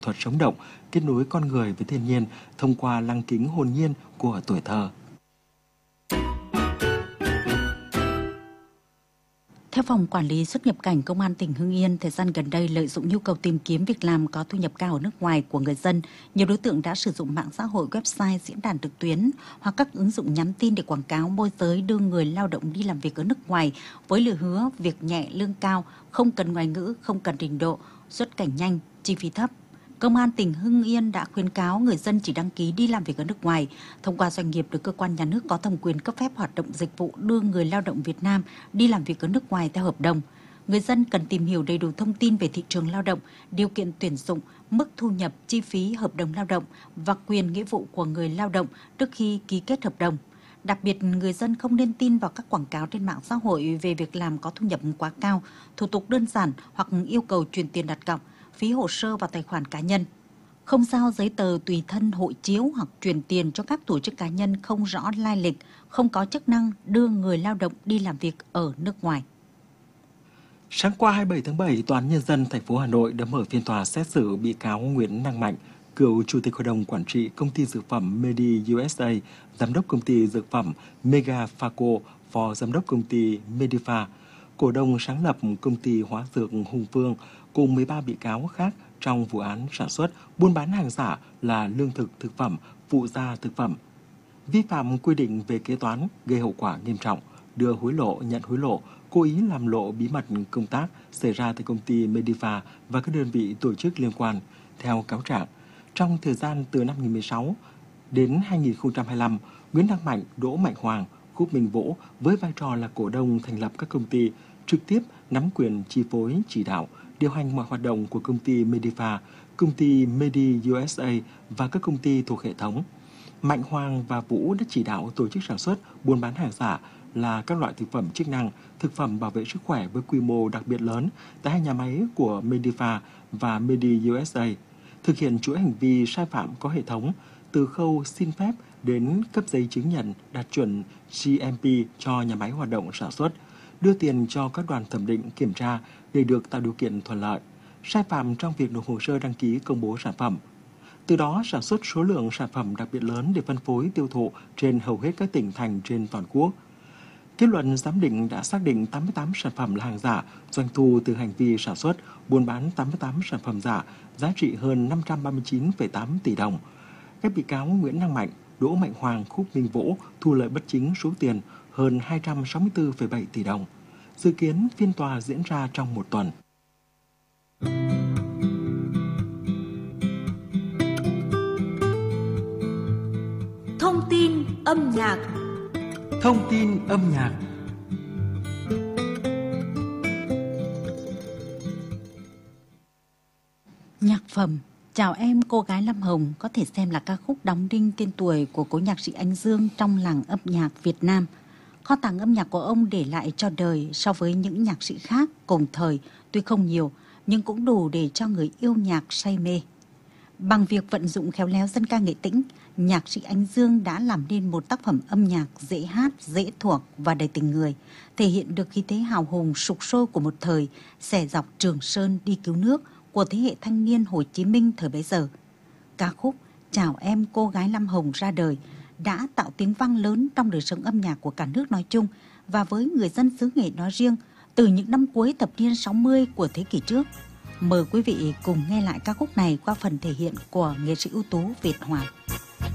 thuật sống động, kết nối con người với thiên nhiên thông qua lăng kính hồn nhiên của tuổi thơ. Theo Phòng Quản lý xuất nhập cảnh Công an tỉnh Hưng Yên, thời gian gần đây lợi dụng nhu cầu tìm kiếm việc làm có thu nhập cao ở nước ngoài của người dân, nhiều đối tượng đã sử dụng mạng xã hội, website, diễn đàn trực tuyến hoặc các ứng dụng nhắn tin để quảng cáo môi giới đưa người lao động đi làm việc ở nước ngoài với lời hứa việc nhẹ lương cao, không cần ngoại ngữ, không cần trình độ, xuất cảnh nhanh, chi phí thấp. Công an tỉnh Hưng Yên đã khuyến cáo người dân chỉ đăng ký đi làm việc ở nước ngoài thông qua doanh nghiệp được cơ quan nhà nước có thẩm quyền cấp phép hoạt động dịch vụ đưa người lao động Việt Nam đi làm việc ở nước ngoài theo hợp đồng. Người dân cần tìm hiểu đầy đủ thông tin về thị trường lao động, điều kiện tuyển dụng, mức thu nhập, chi phí hợp đồng lao động và quyền nghĩa vụ của người lao động trước khi ký kết hợp đồng. Đặc biệt, người dân không nên tin vào các quảng cáo trên mạng xã hội về việc làm có thu nhập quá cao, thủ tục đơn giản hoặc yêu cầu chuyển tiền đặt cọc, phí hồ sơ vào tài khoản cá nhân. Không giao giấy tờ tùy thân, hộ chiếu hoặc chuyển tiền cho các tổ chức cá nhân không rõ lai lịch, không có chức năng đưa người lao động đi làm việc ở nước ngoài. Sáng qua 27 tháng 7, Tòa án Nhân dân thành phố Hà Nội đã mở phiên tòa xét xử bị cáo Nguyễn Năng Mạnh, cựu Chủ tịch Hội đồng Quản trị Công ty Dược phẩm Medi USA, Giám đốc Công ty Dược phẩm Mega Pharco, Phó Giám đốc Công ty Medifa, cổ đông sáng lập Công ty Hóa dược Hùng Vương, cùng 13 bị cáo khác trong vụ án sản xuất, buôn bán hàng giả là lương thực, thực phẩm, phụ gia thực phẩm, vi phạm quy định về kế toán gây hậu quả nghiêm trọng, đưa hối lộ, nhận hối lộ, cố ý làm lộ bí mật công tác xảy ra tại công ty Medifa và các đơn vị tổ chức liên quan. Theo cáo trạng, trong thời gian từ năm 2016 đến 2025, Nguyễn Đăng Mạnh, Đỗ Mạnh Hoàng, Khúc Minh Vũ với vai trò là cổ đông thành lập các công ty, trực tiếp nắm quyền chi phối, chỉ đạo, điều hành mọi hoạt động của công ty Medifa, công ty Medi USA và các công ty thuộc hệ thống. Mạnh Hoàng và Vũ đã chỉ đạo tổ chức sản xuất, buôn bán hàng giả là các loại thực phẩm chức năng, thực phẩm bảo vệ sức khỏe với quy mô đặc biệt lớn tại hai nhà máy của Medifa và Medi USA, thực hiện chuỗi hành vi sai phạm có hệ thống từ khâu xin phép đến cấp giấy chứng nhận đạt chuẩn GMP cho nhà máy hoạt động sản xuất, đưa tiền cho các đoàn thẩm định kiểm tra để được tạo điều kiện thuận lợi, sai phạm trong việc nộp hồ sơ đăng ký công bố sản phẩm. Từ đó sản xuất số lượng sản phẩm đặc biệt lớn để phân phối tiêu thụ trên hầu hết các tỉnh thành trên toàn quốc. Kết luận giám định đã xác định 88 sản phẩm là hàng giả, doanh thu từ hành vi sản xuất, buôn bán 88 sản phẩm giả, giá trị hơn 539,8 tỷ đồng. Các bị cáo Nguyễn Năng Mạnh, Đỗ Mạnh Hoàng, Khúc Minh Vũ thu lợi bất chính số tiền hơn 264,7 tỷ đồng. Dự kiến phiên tòa diễn ra trong một tuần. Thông tin âm nhạc. Thông tin âm nhạc. Nhạc phẩm Chào em cô gái Lâm Hồng có thể xem là ca khúc đóng đinh tên tuổi của cố nhạc sĩ Anh Dương trong làng âm nhạc Việt Nam. Kho tàng âm nhạc của ông để lại cho đời so với những nhạc sĩ khác cùng thời tuy không nhiều nhưng cũng đủ để cho người yêu nhạc say mê. Bằng việc vận dụng khéo léo dân ca nghệ tĩnh, nhạc sĩ Anh Dương đã làm nên một tác phẩm âm nhạc dễ hát, dễ thuộc và đầy tình người, thể hiện được khí thế hào hùng sục sôi của một thời, xẻ dọc Trường Sơn đi cứu nước của thế hệ thanh niên Hồ Chí Minh thời bấy giờ. Ca khúc Chào em cô gái Lâm Hồng ra đời đã tạo tiếng vang lớn trong đời sống âm nhạc của cả nước nói chung và với người dân xứ Nghệ nói riêng từ những năm cuối thập niên 60 của thế kỷ trước. Mời quý vị cùng nghe lại ca khúc này qua phần thể hiện của nghệ sĩ ưu tú Việt Hoàn.